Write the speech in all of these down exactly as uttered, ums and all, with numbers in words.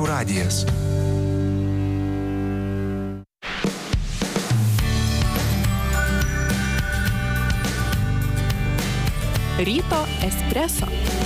Žinių radijas. Ryto espreso.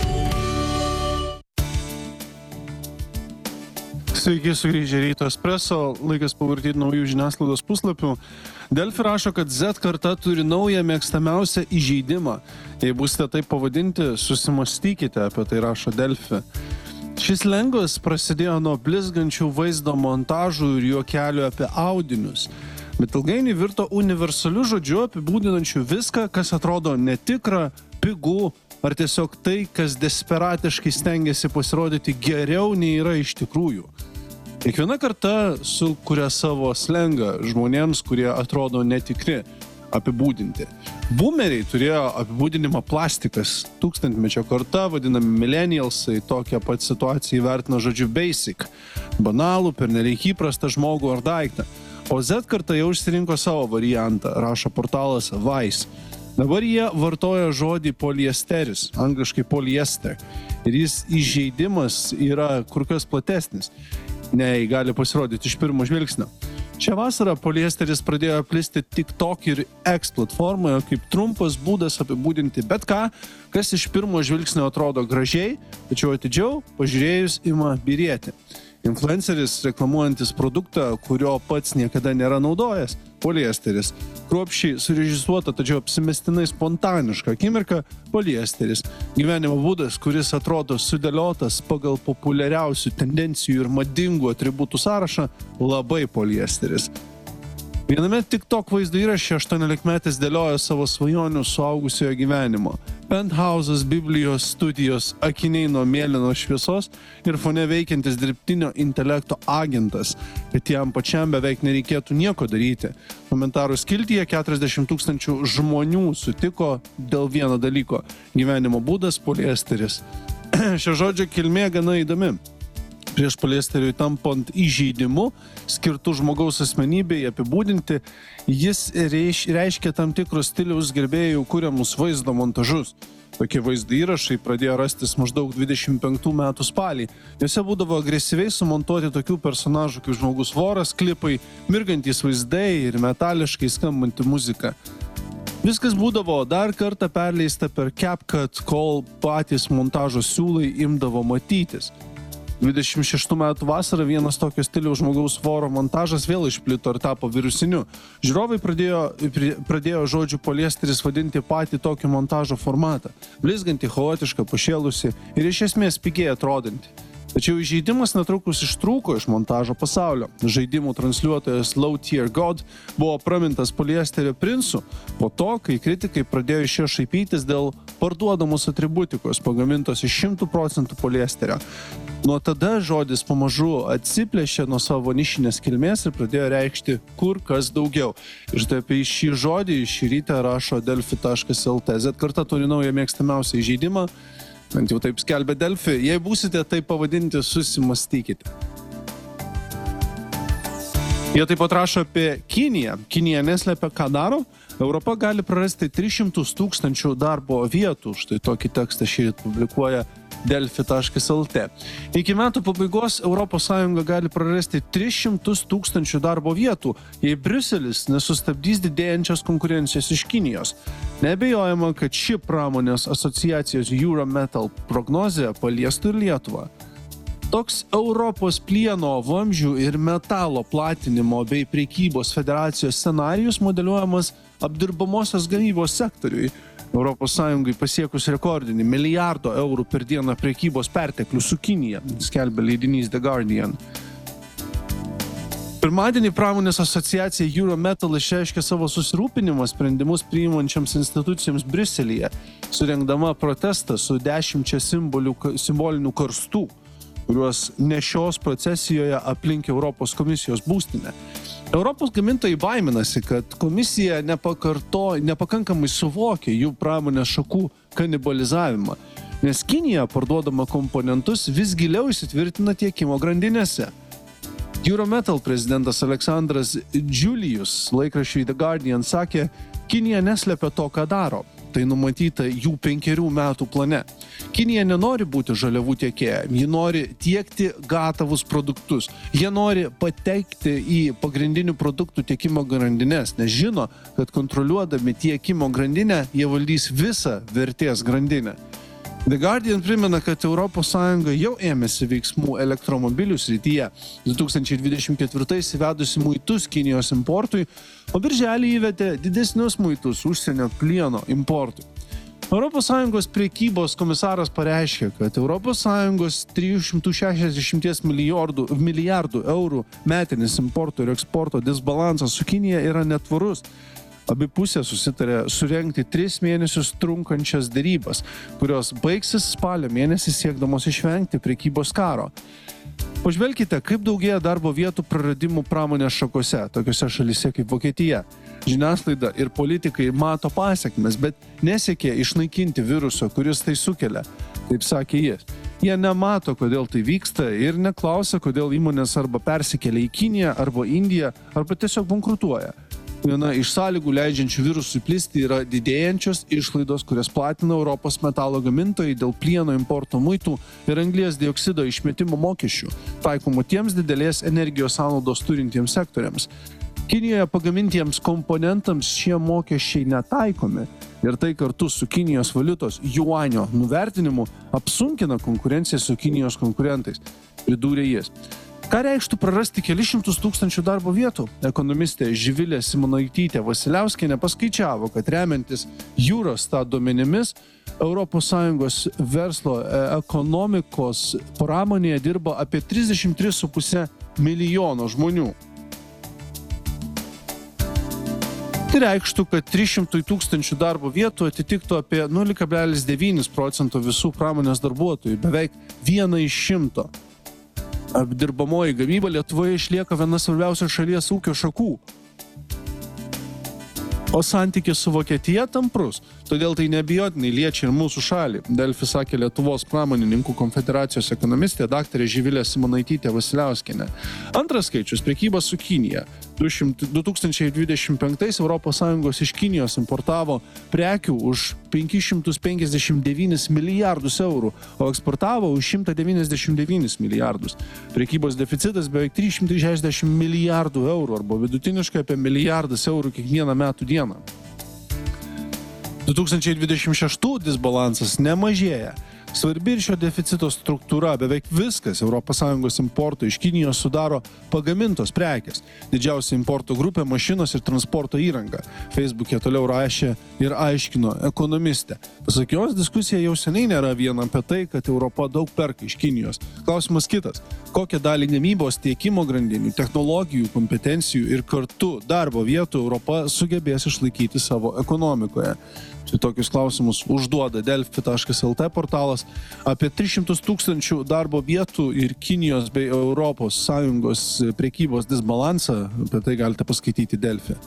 Sveiki, sugrįžę Ryto espreso, laikas pavartyti naujų žiniasklaidos puslapių. Delfi rašo, kad Z karta turi naują mėgstamiausią įžeidimą. Jei būsite taip pavadinti, susimastykite, apie tai rašo Delfi. Šis slengas prasidėjo nuo blizgančių vaizdo montažų ir juokelių apie audinius. Bet ilgainiui virto universaliu žodžiu apibūdinančiu viską, kas atrodo netikra, pigu, ar tiesiog tai, kas desperatiškai stengiasi pasirodyti geriau nei yra iš tikrųjų. Kiekviena karta sukuria savo slengą žmonėms, kurie atrodo netikri, apibūdinti. Boomeriai turėjo apibūdinimą plastikas. Tūkstantmečio karta, vadinami millennialsai, tokią pat situaciją įvertina žodžiu basic, banalų, pernelyg įprastą žmogų ar daiktą. O Z karta jau išsirinko savo variantą, rašo portalas Vice. Dabar jie vartoja žodį poliesteris, angliškai polyester. Ir jis įžeidimas yra kur kas platesnis, nei gali pasirodyti iš pirmo žvilgsnio. Šią vasarą poliesteris pradėjo plisti TikTok ir X platformoje kaip trumpas būdas apibūdinti bet ką, kas iš pirmo žvilgsnio atrodo gražiai, tačiau atidžiau pažiūrėjus ima byrėti. Influenceris reklamuojantis produktą, kurio pats niekada nėra naudojęs, poliesteris. Kruopščiai surežisuota, tačiau apsimestinai spontaniška akimirka, poliesteris. Gyvenimo būdas, kuris atrodo sudėliotas pagal populiariausių tendencijų ir madingų atributų sąrašą, labai poliesteris. Viename TikTok vaizdo įraše aštuoniolikmetis dėliojo savo svajonių suaugusiojo gyvenimo. Penthouses, Biblijos studijos, akiniai nuo mėlynos šviesos ir fone veikiantis dirbtinio intelekto agentas, kad jam pačiam beveik nereikėtų nieko daryti. Komentarų skiltyje keturiasdešimt tūkstančių žmonių sutiko dėl vieno dalyko – gyvenimo būdas poliesteris. Šio žodžio kilmė gana įdomi. Prieš poliesteriui tampant įžeidimu, skirtų žmogaus asmenybei apibūdinti, jis reiškia tam tikrus stiliaus gerbėjų kuriamus vaizdo montažus. Tokie vaizdo įrašai pradėjo rastis maždaug dvidešimt penktų metų spalį. Juose būdavo agresyviai sumontuoti tokių personažų kaip žmogus voras, klipai, mirgantys vaizdai ir metališkai skambanti muzika. Viskas būdavo dar kartą perleista per CapCut, kol patys montažo siūlai imdavo matytis. dvidešimt šeštų metų vasarą vienas tokio stiliaus žmogaus voro montažas vėl išplito ir tapo virusiniu. Žiūrovai pradėjo, pradėjo žodžiu poliesteris vadinti patį tokio montažo formatą. Blizgantį, chaotišką, pašėlusi ir iš esmės pigiai atrodantį. Tačiau įžeidimas netrukus ištrūko iš montažo pasaulio. Žaidimų transliuotojas Low Tier God buvo pramintas poliesterio princu po to, kai kritikai pradėjo iš jo šaipytis dėl parduodamos atributikos pagamintos iš šimtų procentų poliesterio. Nuo tada žodis pamažu atsiplėšė nuo savo nišinės kilmės ir pradėjo reikšti kur kas daugiau. Ir štai apie šį žodį šį rytą rašo delfi taškas lt. Z karta turi naują mėgstamiausią įžeidimą. Bent jau taip skelbia Delfi. Jei būsite taip pavadinti, susimastykite. Jie taip pat rašo apie Kiniją. Kinija neslepia, ką daro. Europa gali prarasti tris šimtus tūkstančių darbo vietų. Štai tokį tekstą šįryt publikuoja delfi taškas lt. Iki metų pabaigos Europos Sąjunga gali prarasti tris šimtus tūkstančių darbo vietų, jei Briuselis nesustabdys didėjančios konkurencijos iš Kinijos. Neabejojama, kad ši pramonės asociacijos Eurometal prognozė paliestų ir Lietuvą. Toks Europos plieno, vamzdžių ir metalo platinimo bei prekybos federacijos scenarijus modeliuojamas apdirbamosios gamybos sektoriui. Europos Sąjungai pasiekus rekordinį milijardo eurų per dieną prekybos perteklių su Kinija, skelbia leidinys The Guardian. Pirmadienį pramonės asociacija Eurometal išreiškė savo susirūpinimą sprendimus priimančiams institucijoms Briuselyje, surengdama protestą su dešimčia simbolinių karstų, kuriuos nešios procesijoje aplink Europos komisijos būstinę. Europos gamintojai baiminasi, kad komisija nepakarto, nepakankamai suvokia jų pramonės šakų kanibalizavimą, nes Kinija parduodama komponentus vis giliau įsitvirtina tiekimo grandinėse. Eurometal prezidentas Aleksandras Džiulijus laikraščiui The Guardian sakė, Kinija neslepia to, ką daro. Tai numatyta jų penkerių metų plane. Kinija nenori būti žaliavų tiekėja, ji nori tiekti gatavus produktus. Jie nori patekti į pagrindinių produktų tiekimo grandines, nes žino, kad kontroliuodami tiekimo grandinę, jie valdys visą vertės grandinę. The Guardian primena, kad Europos Sąjunga jau ėmėsi veiksmų elektromobilių srityje. du tūkstančiai dvidešimt ketvirtais įvedusi muitus Kinijos importui, o birželį įvedė didesnius muitus užsienio plieno importui. Europos Sąjungos prekybos komisaras pareiškė, kad Europos Sąjungos trys šimtai šešiasdešimt milijardų, milijardų eurų metinis importo ir eksporto disbalansas su Kinija yra netvarus. Abi pusės susitarė surengti tris mėnesius trunkančias derybas, kurios baigsis spalio mėnesį siekdamos išvengti prekybos karo. Pažvelkite, kaip daugėja darbo vietų praradimų pramonės šakose, tokiose šalyse kaip Vokietija. Žiniasklaida ir politikai mato pasekmes, bet nesiekia išnaikinti viruso, kuris tai sukelia, taip sakė jis. Jie nemato, kodėl tai vyksta ir neklausia, kodėl įmonės arba persikelia į Kiniją arba Indiją, arba tiesiog bankrutuoja. Viena iš sąlygų leidžiančių virusui plisti yra didėjančios išlaidos, kurias platina Europos metalo gamintojai dėl plieno importo muitų ir anglies dioksido išmetimo mokesčių, taikomų tiems didelės energijos sąnaudos turintiems sektoriams. Kinijoje pagamintiems komponentams šie mokesčiai netaikomi ir tai kartu su Kinijos valiutos juanio nuvertinimu apsunkina konkurenciją su Kinijos konkurentais, pridūrė jis. Ką reikštų prarasti kelis šimtus tūkstančių darbo vietų? Ekonomistė Živilė Simonaitytė Vasiliauskienė paskaičiavo, kad remiantis Eurostat duomenimis, Europos Sąjungos verslo ekonomikos pramonėje dirba apie trisdešimt tris su puse milijono žmonių. Tai reikštų, kad trys šimtai tūkstančių darbo vietų atitiktų apie nulį kablelis devynis procento visų pramonės darbuotojų, beveik vieną iš šimto. Apdirbamoji gamyba Lietuvoje išlieka viena svarbiausių šalies ūkio šakų. O santykis su Vokietija tamprus, todėl tai neabejotinai liečia ir mūsų šalį. Delfi sakė Lietuvos pramonininkų konfederacijos ekonomistė daktarė Živilė Simonaitytė Vasiliauskienė. Antras skaičius – prekyba su Kinija. du tūkstančiai dvidešimt penktais Europos Sąjungos iš Kinijos importavo prekių už penkis šimtus penkiasdešimt devynis milijardus eurų, o eksportavo už šimtą devyniasdešimt devynis milijardus. Prekybos deficitas beveik trys šimtai šešiasdešimt milijardų eurų arba vidutiniškai apie milijardas eurų kiekvieną metų dieną. du tūkstančiai dvidešimt šeštų disbalansas nemažėja. Svarbi ir šio deficito struktūra, beveik viskas Europos Sąjungos importo iš Kinijos sudaro pagamintos prekės. Didžiausia importo grupė – mašinos ir transporto įranga. Facebook'e toliau rašė ir aiškino ekonomistė. Pasak jos, diskusija jau seniai nėra viena apie tai, kad Europa daug perka iš Kinijos. Klausimas kitas – kokią dalį gamybos tiekimo grandinių, technologijų, kompetencijų ir kartu darbo vietų Europa sugebės išlaikyti savo ekonomikoje. Tokius klausimus užduoda delfi taškas el te portalas. Apie tris šimtus tūkstančių darbo vietų ir Kinijos bei Europos Sąjungos prekybos disbalansą, apie tai galite paskaityti Delfi.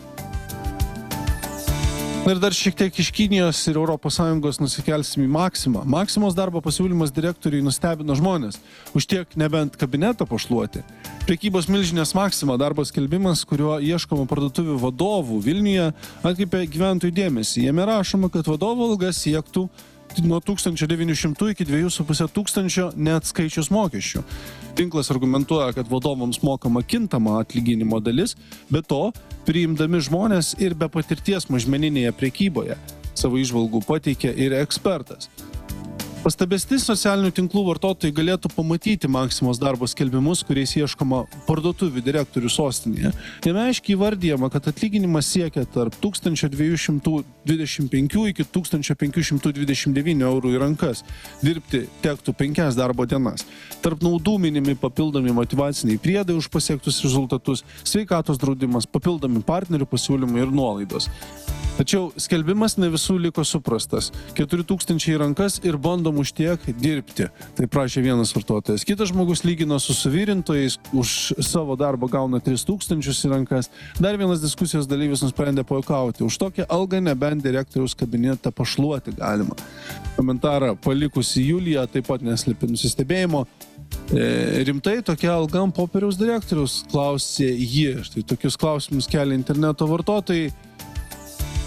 Ir dar šiek tiek iš Kinijos ir Europos Sąjungos nusikelsim į Maksimą. Maksimos darbo pasiūlymas direktoriui nustebino žmonės. Už tiek nebent kabinetą pašluoti. Prekybos milžinės Maksima darbo skelbimas, kuriuo ieškoma parduotuvių vadovų Vilniuje, atkreipė gyventojų dėmesį. Jame rašoma, kad vadovo alga siektų nuo tūkstančio devynių šimtų iki dviejų su puse tūkstančio neatskaičius mokesčių. Tinklas argumentuoja, kad vadovams mokama kintama atlyginimo dalis, be to priimdami žmonės ir be patirties mažmeninėje prekyboje. Savo įžvalgų pateikė ir ekspertas. Pastabesti socialinių tinklų vartotojai galėtų pamatyti Maksimos darbo skelbimus, kuriais ieškoma parduotuvių direktorių sostinėje. Jame aiškiai įvardyjama, kad atlyginimas siekia tarp tūkstančio dviejų šimtų dvidešimt penkių iki tūkstančio penkių šimtų dvidešimt devynių eurų į rankas. Dirbti tektų penkias darbo dienas. Tarp naudų minimi papildomi motyvaciniai priedai už pasiektus rezultatus, sveikatos draudimas, papildomi partnerių pasiūlymai ir nuolaidos. Tačiau skelbimas ne visų liko suprastas. keturi tūkstančiai į rankas ir bandom už tiek dirbti. Tai prašė vienas vartotojas. Kitas žmogus lygino su suvirintojais, už savo darbą gauna tris tūkstančius į rankas. Dar vienas diskusijos dalyvis nusprendė pajuokauti. Už tokią algą nebent direktoriaus kabinetą pašluoti galima. Komentarą palikusi Julija taip pat neslėpė nusistebėjimo. E, rimtai tokia alga ant popieriaus direktoriaus, klausė ji. Štai tokius klausimus kelia interneto vartotojai.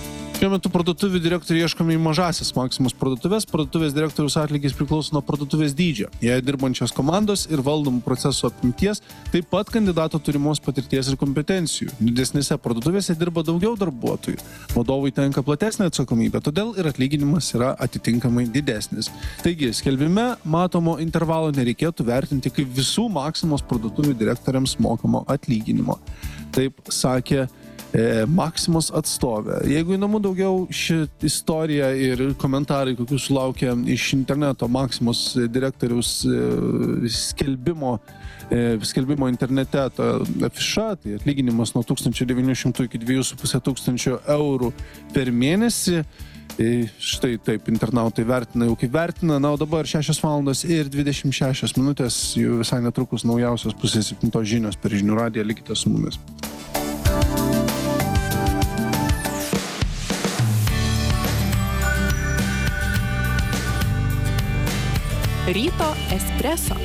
Šiuo metu parduotuvių direktorių ieškome į mažasis Maximus parduotuvės. Parduotuvės direktoriaus atlygis priklauso nuo parduotuvės dydžio, jei dirbančios komandos ir valdomų procesų apimties, taip pat kandidato turimos patirties ir kompetencijų. Didesnėse parduotuvėse dirba daugiau darbuotojų. Vadovui tenka platesnė atsakomybė, todėl ir atlyginimas yra atitinkamai didesnis. Taigi, skelbime matomo intervalo nereikėtų vertinti kaip visų Maximos parduotuvių direktoriams mokamo atlyginimo. Taip sakė e, Maximos atstovė. Jeigu įdomu daugiau ši istorija ir komentarai, kokių sulaukia iš interneto Maximos direktoriaus e, skelbimo, e, skelbimo internete afiša, tai atlyginimas nuo tūkstančio devynių šimtų iki dviejų su puse tūkstančio eurų per mėnesį. E, štai taip, internautai vertina jau kaip vertina. Na, o dabar šešios valandos ir dvidešimt šešios minutės, jau visai netrukus naujausios pusės septintos žinios per Žinių radiją, likite su mumis. Ryto espreso.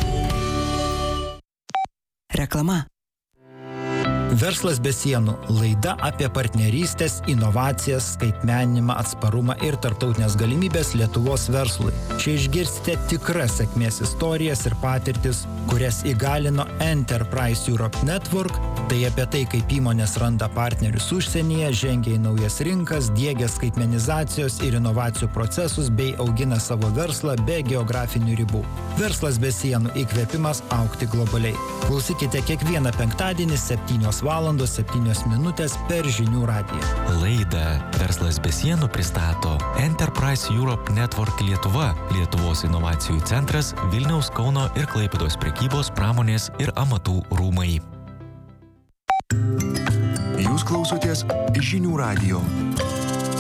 Reklama. Verslas be sienų – laida apie partnerystės, inovacijas, skaitmeninimą, atsparumą ir tarptautinės galimybės Lietuvos verslui. Čia išgirsite tikras sėkmės istorijas ir patirtis, kurias įgalino Enterprise Europe Network, tai apie tai, kaip įmonės randa partnerius užsienyje, žengia į naujas rinkas, diegia skaitmenizacijos ir inovacijų procesus bei augina savo verslą be geografinių ribų. Verslas be sienų – įkvėpimas augti globaliai. Klausykite kiekvieną penktadienį septynios valandos septynios minutės per Žinių radiją. Laidą Verslas be sienų pristato Enterprise Europe Network Lietuva, Lietuvos inovacijų centras, Vilniaus, Kauno ir Klaipėdos prekybos, pramonės ir amatų rūmai. Jūs klausotės Žinių radijo.